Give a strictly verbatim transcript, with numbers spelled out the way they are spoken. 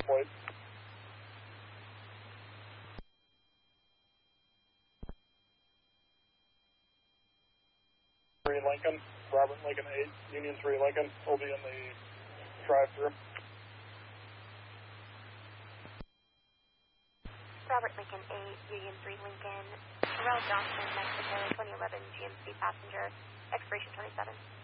plate. three Lincoln, Robert Lincoln eight, Union three Lincoln, will be in the drive-thru. Robert Lincoln eight, Union three Lincoln, Terrell Johnson, Mexico, twenty eleven G M C passenger, expiration twenty-seven.